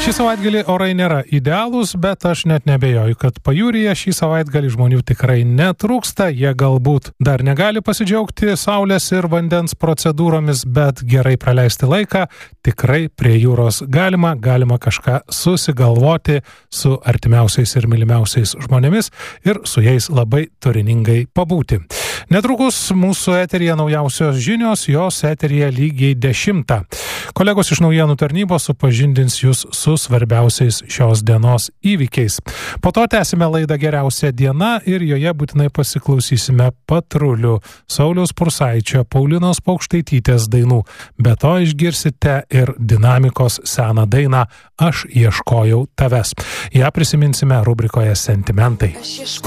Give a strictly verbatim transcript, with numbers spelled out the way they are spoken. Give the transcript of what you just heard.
Šį savaitgalį orai nėra idealūs, bet aš net nebejoju, kad pajūryje šį savaitgalį žmonių tikrai netrūksta. Jie galbūt dar negali pasidžiaugti saulės ir vandens procedūromis, bet gerai praleisti laiką tikrai prie jūros galima. Galima kažką susigalvoti su artimiausiais ir mylimiausiais žmonėmis ir su jais labai turiningai pabūti. Netrukus mūsų eteryje naujausios žinios, jos eteryje lygiai dešimtą. Kolegos iš naujienų tarnybos supažindins jūs su svarbiausiais šios dienos įvykiais. Po to tęsime laidą Geriausia diena ir joje būtinai pasiklausysime Patrulių, Sauliaus Pursaičio, Paulinos Paukštaitytės dainų. Be to išgirsite ir Dinamikos seną dainą Aš ieškojau tavęs. Ja prisiminsime rubrikoje Sentimentai.